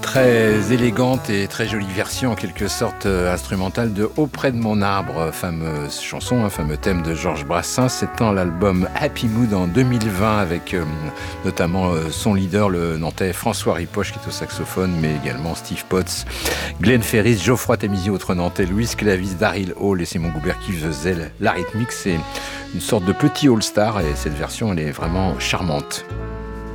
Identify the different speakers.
Speaker 1: Très élégante et très jolie version en quelque sorte instrumentale de Auprès de mon arbre, fameuse chanson, un fameux thème de Georges Brassens. C'est dans l'album Happy Mood en 2020 avec notamment son leader, le Nantais François Ripoche qui est au saxophone, mais également Steve Potts, Glenn Ferris, Geoffroy Tamizy, autre Nantais, Louis Clavis, Daryl Hall et Simon Goubert qui faisaient la rythmique. C'est une sorte de petit all-star et cette version elle est vraiment charmante.